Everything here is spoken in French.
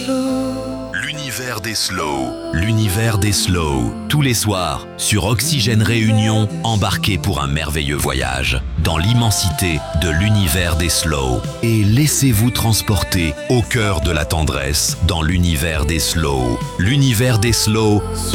L'univers des slow, l'univers des slow. Tous les soirs, sur Oxygène Réunion, embarquez pour un merveilleux voyage dans l'immensité de l'univers des slow. Et laissez-vous transporter au cœur de la tendresse dans l'univers des slow. L'univers des slow